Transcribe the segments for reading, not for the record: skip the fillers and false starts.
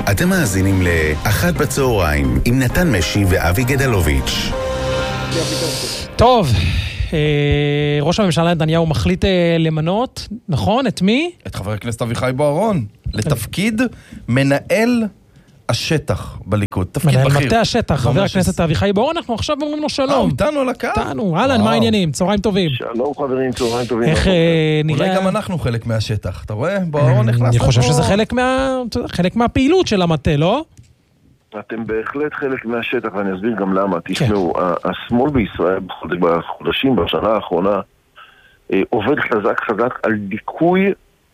אתם מאזינים לאחת בצהריים עם נתן משי ואבי גדלוביץ'. טוב, ראש הממשלה נתניהו מחליט למנות, נכון? את מי? את חבר הכנסת אביחי בוארון, לתפקיד מנהל השטח בליכוד, תפקיד בכיר. מנהל מטה השטח, חבר הכנסת אביחי בוארון, אנחנו עכשיו אומרים לו שלום. איתנו על הקו? איתנו, אהלן, מה העניינים? צהריים טובים. שלום חברים, צהריים טובים. איך נראה? אולי גם אנחנו חלק מהשטח, אתה רואה? בוארון נכנס. אני חושב שזה חלק מהפעילות של המטה, לא? אתם בהחלט חלק מהשטח, ואני אסביר גם למה. תשמעו, השמאל בישראל בחודשים, בשנה האחרונה, עובד חזק על דיכוי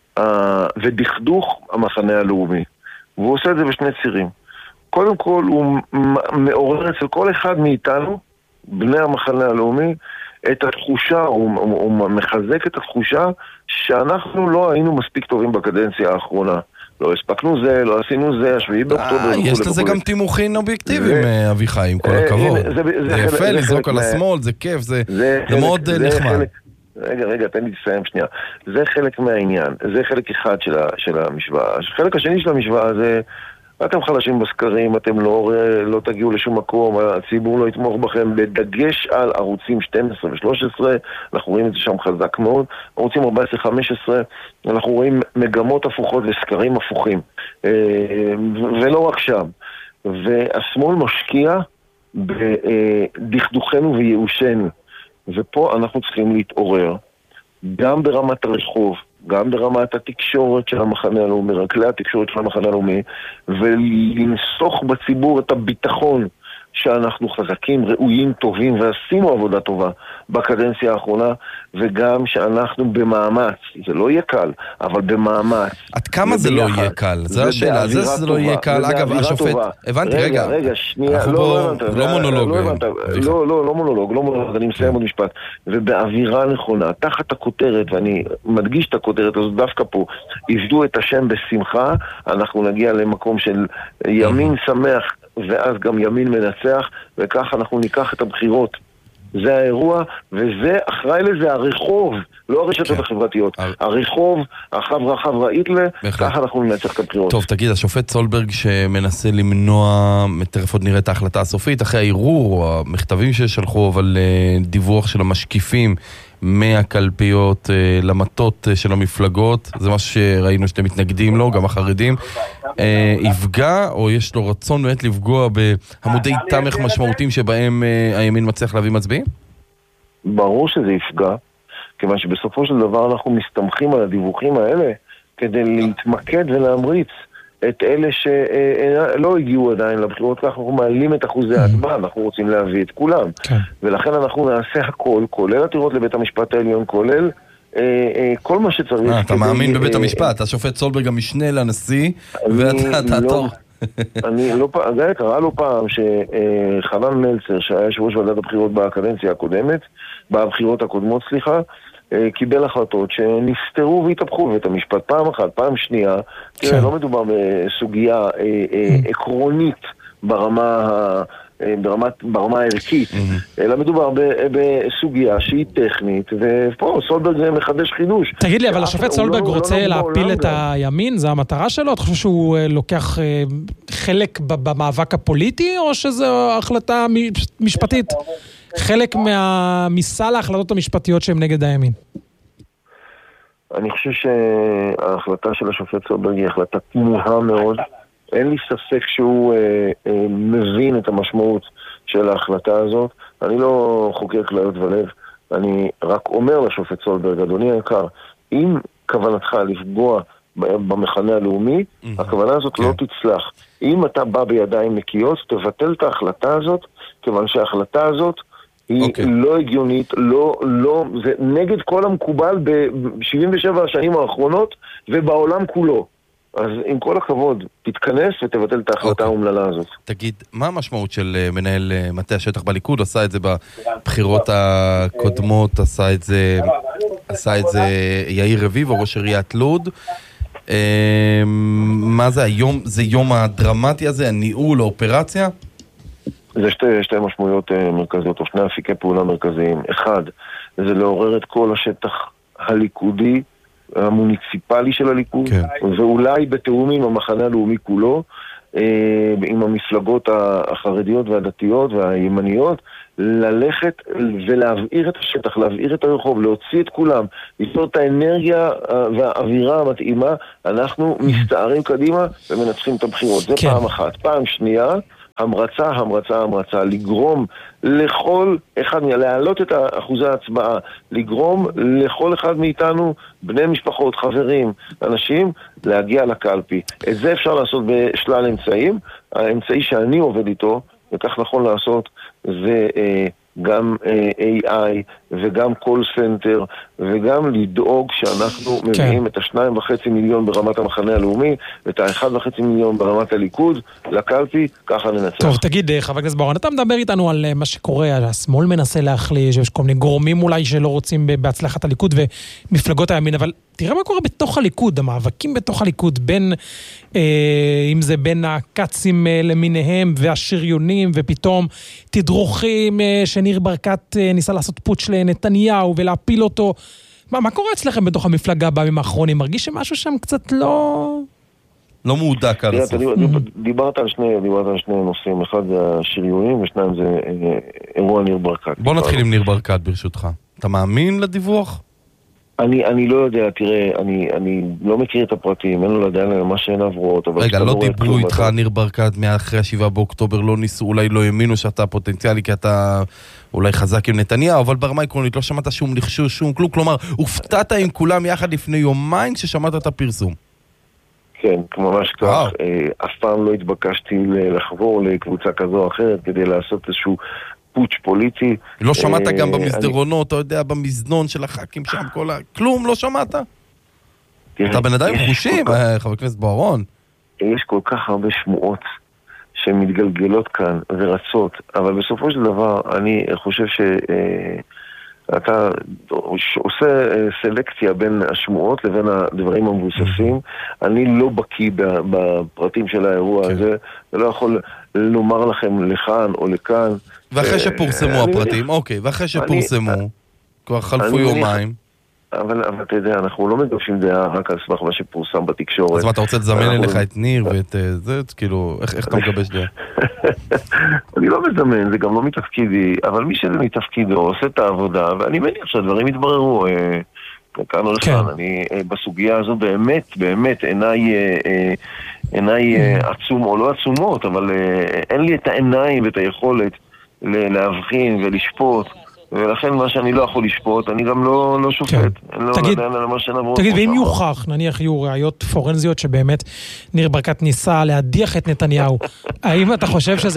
ודכדוך המחנה הלאומי. והוא עושה את זה בשני צירים. קודם כל, הוא מעורר אצל כל אחד מאיתנו, בני המחנה הלאומי, את התחושה, הוא מחזק את התחושה שאנחנו לא היינו מספיק טובים בקדנציה האחרונה. לא הספקנו זה, לא עשינו זה, 7 באוקטובר. יש לזה גם תימוכין אובייקטיביים, אביחי, עם כל הכבוד. זה יפה לזרוק על השמאל, זה כיף, זה מאוד נחמד. רגע, תן לי לסיים שנייה. זה חלק מהעניין, זה חלק אחד של המשוואה. החלק השני של המשוואה זה, אתם חלשים בסקרים, אתם לא תגיעו לשום מקום, הציבור לא יתמוך בכם, בדגש על ערוצים 12 ו-13, אנחנו רואים את זה שם חזק מאוד, ערוצים 14-15, אנחנו רואים מגמות הפוכות וסקרים הפוכים, ולא רק שם. והשמאל משקיע בדכדוכנו וייאושנו, ופה אנחנו צריכים להתעורר, גם ברמת הרחוב, גם ברמת התקשורת של המחנה הלאומי, כלי התקשורת של המחנה הלאומי, ולנסוך בציבור את הביטחון שאנחנו חזקים, ראויים, טובים, ועשינו עבודה טובה בקדנציה האחרונה, וגם שאנחנו במאמץ, זה לא יהיה קל, אבל במאמץ. עד כמה זה לא יהיה קל? זו השאלה, זה לא יהיה קל. אגב, השופט, הבנתי, רגע, שנייה, לא מונולוג. לא מונולוג, אני מסיים עוד משפט. ובאווירה נכונה, תחת הכותרת, ואני מדגיש את הכותרת הזאת דווקא פה, עבדו את השם בשמחה, אנחנו נגיע למקום של ימין שמח, ואז גם ימין מנצח, וכך אנחנו ניקח את הבחירות. זה האירוע, וזה אחראי לזה הרחוב, לא הרשתות החברתיות. הרחוב, רחב ראית לה, ככה אנחנו ננצח את הבחירות. טוב, תגיד, השופט סולברג שמנסה למנוע, תכף עוד נראה את ההחלטה הסופית, אחרי הערעור, המכתבים ששלחו, אבל דיווח של המשקיפים מהקלפיות למטות של המפלגות, זה מה שראינו שאתם מתנגדים לו, גם החרדים, יפגע, או יש לו רצון באמת לפגוע בעמודי תמך משמעותיים שבהם הימין מצליח להביא מצביעים? ברור שזה יפגע, כיוון שבסופו של דבר אנחנו מסתמכים על הדיווחים האלה כדי להתמקד ולהמריץ את אלה שלא הגיעו עדיין לבחירות, כך אנחנו מעלים את אחוזי ההצבעה, אנחנו רוצים להביא את כולם. ולכן אנחנו נעשה הכל, כולל עתירות לבית המשפט העליון, כולל כל מה שצריך. אתה מאמין בבית המשפט, השופט סולברג המשנה לנשיא, ואתה תור. זה קרה לו פעם שחנן מלצר, שהיה יושב ראש ועדת הבחירות בבחירות הקודמות, קיבל החלטות שנסתרו והתהפכו בבית המשפט פעם אחת, פעם שנייה. לא מדובר בסוגיה עקרונית ברמה הערכית, אלא מדובר בסוגיה שהיא טכנית, ופה סולברג זה מחדש חידוש. תגיד לי, אבל השופט סולברג רוצה להפיל את הימין? זה המטרה שלו? אתה חושב שהוא לוקח חלק במאבק הפוליטי, או שזו החלטה משפטית? חלק מסל ההחלטות המשפטיות שהן נגד הימין? אני חושב שההחלטה של השופט סולברג היא החלטה תמוהה מאוד. אין לי ספק שהוא מבין את המשמעות של ההחלטה הזאת. אני לא חוקר כליות ולב, אני רק אומר לשופט סולברג, אדוני היקר, אם כוונתך לפגוע במחנה הלאומי, הכוונה הזאת לא תצלח. אם אתה בא בידיים נקיות, תבטל את ההחלטה הזאת, כיוון שההחלטה הזאת היא לא הגיונית, זה נגד כל המקובל ב-77 השנים האחרונות ובעולם כולו. אז עם כל הכבוד, תתכנס ותבטל את ההחלטה האומללה הזאת. תגיד, מה המשמעות של מנהל מטה השטח בליכוד? עשה את זה בבחירות הקודמות, עשה את זה יאיר רביבו, ראש עיריית לוד. מה זה היום? זה יום הדרמטי הזה, הניהול, האופרציה? זה שתי משמעויות מרכזיות, או שני אפיקי פעולה מרכזיים. אחד, זה לעורר את כל השטח הליכודי, המוניציפלי של הליכוד, ואולי בתאום עם המחנה הלאומי כולו, עם המפלגות החרדיות והדתיות והימניות, ללכת ולהבעיר את השטח, להבעיר את הרחוב, להוציא את כולם, ליצור את האנרגיה והאווירה המתאימה. אנחנו מסתערים קדימה ומנצחים את הבחירות. זה פעם אחת. פעם שנייה, המרצה, לגרום לכל אחד, להעלות את אחוזי ההצבעה, לגרום לכל אחד מאיתנו, בני משפחות, חברים, אנשים, להגיע לקלפי. את זה אפשר לעשות בשלל אמצעים. האמצעי שאני עובד איתו, וכך נכון לעשות, זה גם AI וגם call center וגם לדאוג שאנחנו מביאים את 2.5 מיליון ברמת המחנה הלאומי ואת 1.5 מיליון ברמת הליכוד לקלפי, ככה ננצח. טוב, תגיד, חבר הכנסת בוארון, אתה מדבר איתנו על מה שקורה, השמאל מנסה להחליש, יש כל מיני גורמים אולי שלא רוצים בהצלחת הליכוד ומפלגות הימין, אבל תראה מה קורה בתוך הליכוד, המאבקים בתוך הליכוד, אם זה בין הקצים למיניהם והשריונים, ופתאום תדרוכים שניר ברקת ניסה לעשות פוטש לנתניהו ולהפיל אותו. מה קורה אצלכם בתוך המפלגה בימים האחרונים? מרגיש שמשהו שם קצת לא מודק עד הסוף. דיברת על שני נושאים, אחד זה השריונים ושניים זה אירוע ניר ברקת. בוא נתחיל עם ניר ברקת ברשותך. אתה מאמין לדיווח? אני לא יודע, תראה, אני לא מכיר את הפרטים, אין לו לדעת מה שהן עברות. רגע, לא דיברו איתך ניר ברקת מאחרי 7 באוקטובר, לא ניסו, אולי לא האמינו שאתה פוטנציאלי, כי אתה אולי חזק עם נתניהו, אבל ברמה עקרונית לא שמעת שום לחשוש, שום כלום, כלומר, הופתעת עם כולם יחד לפני יומיים כששמעת את הפרסום. כן, ממש כך, אף פעם לא התבקשתי לחבור לקבוצה כזו או אחרת, כדי לעשות איזשהו פוטש פוליטי. לא שמעת גם במסדרונות, אתה יודע, במזנון של הח"כים שם, כלום לא שמעת? אתה בן אדם חושים, חבר הכנסת בוארון. יש כל כך הרבה שמועות שמתגלגלות כאן ורצות, אבל בסופו של דבר אני חושב שאתה עושה סלקציה בין השמועות לבין הדברים המבוססים. אני לא בקיא בפרטים של האירוע הזה, ולא יכול לומר לכם לכאן או לכאן. ואחרי שפורסמו הפרטים, אוקיי, ואחרי שפורסמו, כבר חלפו יומיים. אבל אתה יודע, אנחנו לא מגבשים דעה רק על סמך מה שפורסם בתקשורת. אז מה, אתה רוצה לזמן אליך את ניר ואת זה, כאילו, איך אתה מגבש דעה? אני לא מזמן, זה גם לא מתפקידי, אבל מי שזה מתפקידו עושה את העבודה, ואני מניח שהדברים יתבררו כאן או לכאן. אני בסוגיה הזו באמת עיניי עצום או לא עצומות, אבל אין לי את העיניים ואת היכולת להבחין ולשפוט, ולכן מה שאני לא יכול לשפוט, אני גם לא שופט. תגיד, ואם יוכח, נניח יהיו ראיות פורנזיות שבאמת ניר ברקת ניסה להדיח את נתניהו, האם אתה חושב שזה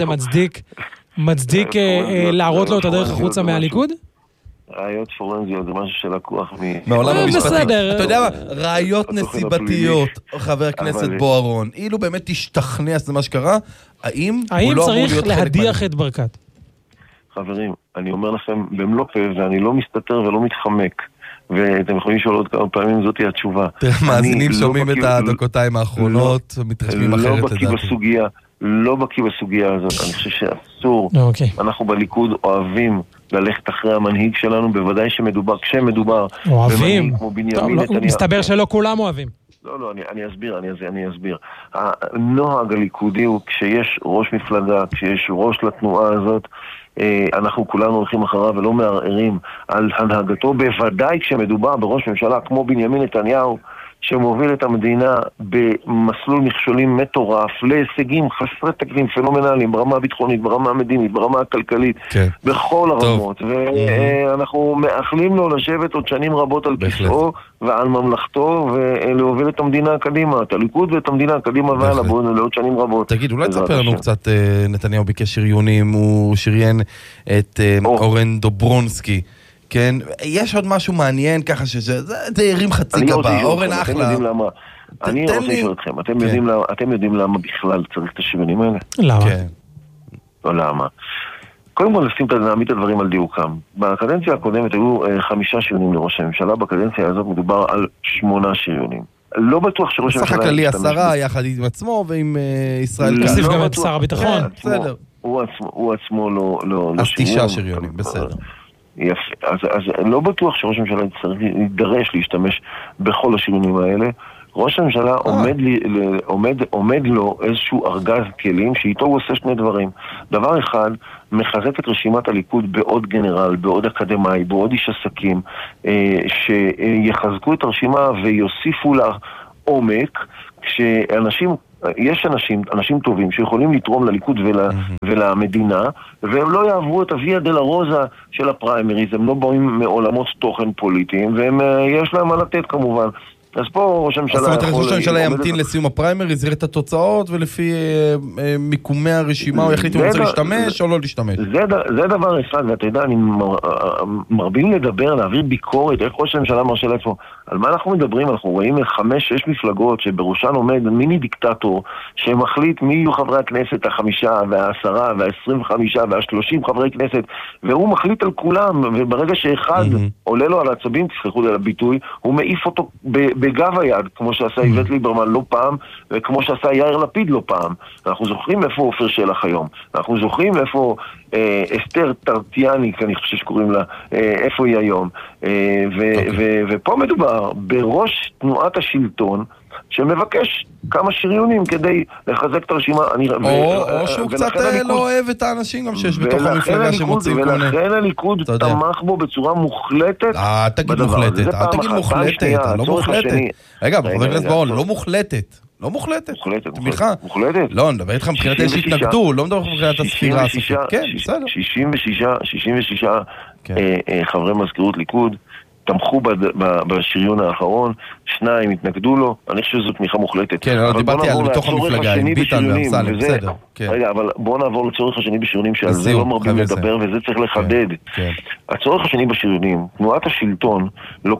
מצדיק להראות לו את הדרך החוצה מהליכוד? ראיות פורנזיות זה משהו שלקוח מעולם המשפטי. אתה יודע מה? ראיות נסיבתיות, חבר הכנסת בוארון, אילו באמת תשתכנע זה מה שקרה, האם צריך להדיח את ברקת? חברים, אני אומר לכם במלוא פה, ואני לא מסתתר ולא מתחמק, ואתם יכולים לשאול עוד כמה פעמים, זאת היא התשובה. מאזינים שומעים את הדקותיים האחרונות, מתרשמים אחרת לדעתי. לא בקיא בסוגיה הזאת, אני חושב שאסור. אנחנו בליכוד אוהבים ללכת אחרי המנהיג שלנו, בוודאי כשמדובר במנהיג כמו בנימין נתניהו. מסתבר שלא כולם אוהבים. לא, אני אסביר. הנוהג הליכודי הוא כשיש ראש מפלגה, כשיש ראש לתנועה הזאת, אנחנו כולנו הולכים אחריו ולא מערערים על הנהגתו, בוודאי כשמדובר בראש ממשלה כמו בנימין נתניהו, שמוביל את המדינה במסלול מכשולים מטורף, להישגים חסרי תקדים פנומנליים, ברמה הביטחונית, ברמה המדינית, ברמה הכלכלית, בכל הרמות. ואנחנו מאחלים לו לשבת עוד שנים רבות על כיסאו ועל ממלכתו, ולהוביל את המדינה קדימה, את הליכוד ואת המדינה קדימה ועלה, בואו לעוד שנים רבות. תגיד, אולי תספר לנו קצת, נתניהו ביקש שריונים, הוא שריין את אורן דוברונסקי. כן, יש עוד משהו מעניין ככה שזה ירים חצי גבה, אורן אחלה. אני רוצה לשאול אתכם, אתם יודעים למה בכלל צריך את השריונים האלה? למה? לא למה. קודם כל נעמיד את הדברים על דיוקם. בקדנציה הקודמת היו 5 שריונים לראש הממשלה, בקדנציה הזאת מדובר על 8 שריונים. לא בטוח שראש הממשלה... סך הכלי 10 יחד עם עצמו ועם ישראל... נוסיף גם את שר הביטחון. בסדר. הוא עצמו לא... אז 9 שריונים, בסדר. יפה, אז לא בטוח שראש הממשלה צריך להידרש להשתמש בכל השריונים האלה. ראש הממשלה עומד לו איזשהו ארגז כלים שאיתו הוא עושה שני דברים. דבר אחד, מחזק את רשימת הליכוד בעוד גנרל, בעוד אקדמאי, בעוד איש עסקים, שיחזקו את הרשימה ויוסיפו לה עומק, כשאנשים, יש אנשים טובים שיכולים לתרום לליכוד ולמדינה, והם לא יעברו את הוויה דלרוזה של הפריימריז, הם לא באים מעולמות תוכן פוליטיים, ויש להם מה לתת כמובן. אז פה ראש הממשלה... זאת אומרת, ראש הממשלה ימתין לסיום הפריימריז, יראה את התוצאות, ולפי מיקומי הרשימה הוא יחליט אם הוא רוצה להשתמש או לא להשתמש. זה דבר אחד, ואתה יודע, אני מרבים לדבר, להעביר ביקורת, איך ראש הממשלה מרשה לעצמו. על מה אנחנו מדברים? אנחנו רואים 5-6 מפלגות שבראשן עומד מיני דיקטטור, שמחליט מי יהיו חברי הכנסת 5 וה10 וה25 וה30 חברי כנסת, והוא מחליט על כולם, וברגע שאחד עולה לו על העצבים, תסלחו לי על הביטוי, הוא מעיף אותו בגב היד, כמו שעשה איווט ליברמן לא פעם, וכמו שעשה יאיר לפיד לא פעם. אנחנו זוכרים איפה עופר שלח היום. אנחנו זוכרים איפה אסתר טרטיאניק, אני חושב שקוראים לה, איפה היא היום. ופה מדובר בראש תנועת השלטון, שמבקש כמה שריונים כדי לחזק את הרשימה. או שהוא קצת לא אוהב את האנשים גם שיש בתוך המפלגה שמוצאים כל מיני. ולכן הליכוד תמך בו בצורה מוחלטת. תגיד מוחלטת, תגיד מוחלטת, לא מוחלטת. רגע, חבר הכנסת בוארון, לא מוחלטת. לא מוחלטת. תמיכה. לא, נדבר איתך מבחינת יש התנגדו, לא מדבר מבחינת הספירה הסופית. כן, בסדר. 66 חברי מזכירות ליכוד תמכו בשריון האחרון, 2 התנגדו לו, אני חושב שזו תמיכה מוחלטת. כן, לא דיברתי על בתוך המפלגה, עם ביטן ואמסלם, בסדר. רגע, אבל בואו נעבור לצורך השני בשריונים, שעל זה לא מרבים לדבר, וזה צריך לחדד. הצורך השני בשריונים, תנועת השלטון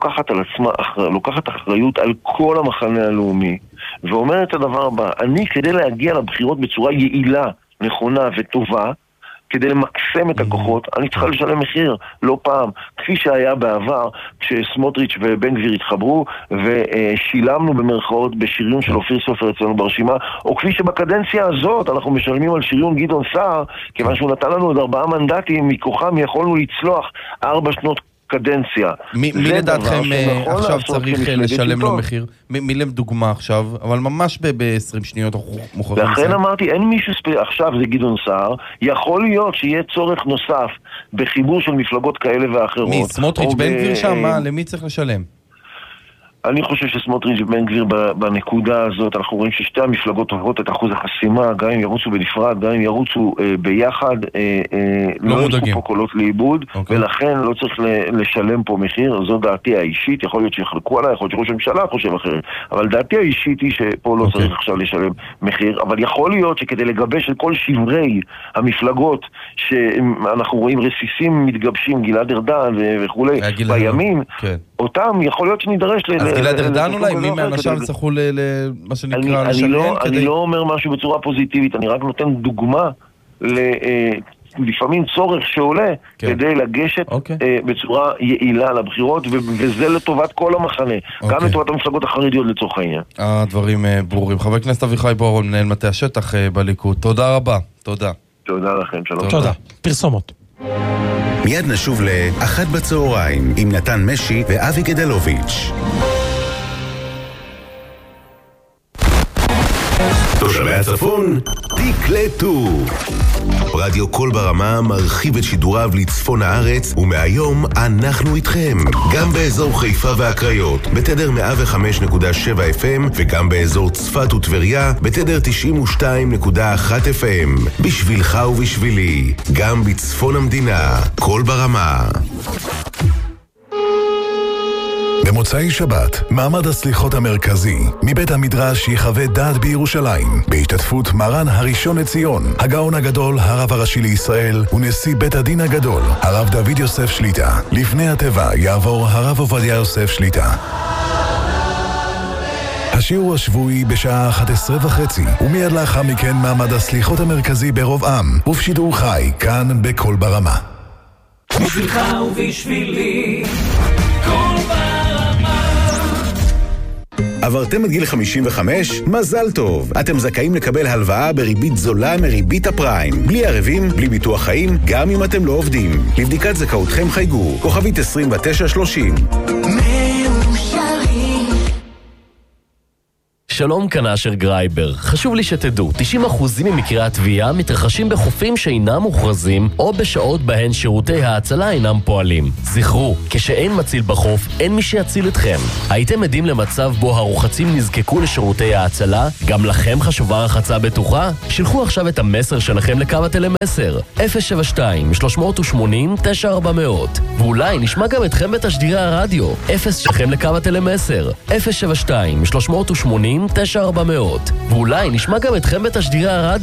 לוקחת אחריות על כל המחנה הלאומי, ואומרת את הדבר הבא, אני כדי להגיע לבחירות בצורה יעילה, נכונה וטובה, כדי למקסם את הכוחות, אני צריכה לשלם מחיר, לא פעם, כפי שהיה בעבר, כשסמוטריץ' ובן גביר התחברו, ושילמנו במרכאות בשריון של אופיר סופר אצלנו ברשימה, או כפי שבקדנציה הזאת אנחנו משלמים על שריון גדעון סער, כיוון שהוא נתן לנו עוד 4 מנדטים, מכוחם יכולנו לצלוח 4 שנות קדנציה. מי לדעתכם עכשיו צריך לשלם לו מחיר? מי לדוגמה עכשיו, אבל ממש ב-20 שניות מוכרחים. לכן אמרתי, אין מישהו עכשיו זה גדעון סער, יכול להיות שיהיה צורך נוסף בחיבור של מפלגות כאלה ואחרות. מי, סמוטריץ' בן גביר שם? למי צריך לשלם? אני חושב שסמוטריץ' ובן גביר בנקודה הזאת, אנחנו רואים ששתי המפלגות עוברות את אחוז החסימה, גם אם ירוצו בנפרד, גם אם ירוצו ביחד, לא יצאו פה קולות לאיבוד, ולכן לא צריך לשלם פה מחיר, זו דעתי האישית, יכול להיות שיחלקו עליי, יכול להיות שראש הממשלה חושב אחרת, אבל דעתי האישית היא שפה לא צריך עכשיו לשלם מחיר, אבל יכול להיות שכדי לגבש את כל שברי המפלגות שאנחנו רואים רסיסים מתגבשים, גלעד ארדן וכולי, בימין, אותם יכול להיות שנידרש אז גלעד ארדן אולי, מי מהאנשים יצטרכו למה שנקרא לשלם? אני לא אומר משהו בצורה פוזיטיבית, אני רק נותן דוגמה לפעמים צורך שעולה כדי לגשת בצורה יעילה לבחירות, וזה לטובת כל המחנה, גם לטובת המפלגות החרדיות לצורך העניין. הדברים ברורים. חבר הכנסת אביחי בוארון, מנהל מטה השטח בליכוד, תודה רבה. תודה. תודה לכם, שלום. תודה. פרסומות. מיד נשוב לאחת בצהריים עם נתן משי ואבי גדלוביץ'. תושבי הצפון, תקלטו. רדיו קול ברמה מרחיב את שידוריו לצפון הארץ, ומהיום אנחנו איתכם. גם באזור חיפה והקריות, בתדר 105.7 FM, וגם באזור צפת וטבריה, בתדר 92.1 FM. בשבילך ובשבילי, גם בצפון המדינה, קול ברמה. במוצאי שבת, מעמד הסליחות המרכזי מבית המדרש יחווה דעת בירושלים, בהשתתפות מרן הראשון לציון, הגאון הגדול, הרב הראשי לישראל ונשיא בית הדין הגדול, הרב דוד יוסף שליטה. לפני הטבע יעבור הרב עובדיה יוסף שליטה. השיעור השבועי בשעה 11:30, ומיד לאחר מכן מעמד הסליחות המרכזי ברוב עם, ובשידור חי, כאן בקול ברמה. בשבילך ובשבילי, קול ברמה. עברתם את גיל 55? מזל טוב! אתם זכאים לקבל הלוואה בריבית זולה מריבית הפריים. בלי ערבים, בלי ביטוח חיים, גם אם אתם לא עובדים. לבדיקת זכאותכם חייגו, כוכבית 2930. שלום, כאן אשר גרייבר. חשוב לי שתדעו, 90% ממקרי התביעה מתרחשים בחופים שאינם מוכרזים או בשעות בהן שירותי ההצלה אינם פועלים. זכרו, כשאין מציל בחוף, אין מי שיציל אתכם. הייתם עדים למצב בו הרוחצים נזקקו לשירותי ההצלה? גם לכם חשובה רחצה בטוחה? שלחו עכשיו את המסר שלכם לקו הטלמסר 072-380-9400 ואולי נשמע גם אתכם בתשדירי הרדיו 0 שלכם לקו הטלמסר 072-380-9400 ואולי נשמע גם אתכם בתשדירי הרדיו